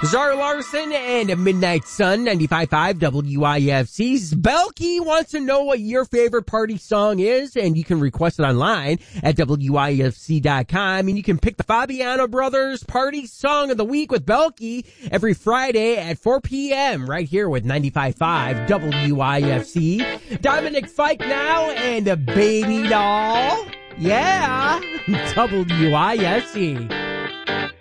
Zara Larson and Midnight Sun, 95.5 WIFC. Belky wants to know what your favorite party song is, and you can request it online at WIFC.com. And you can pick the Fabiano Brothers Party Song of the Week with Belky every Friday at 4 p.m. right here with 95.5 WIFC. Dominic Fike now and a Baby Doll. Yeah, WIFC.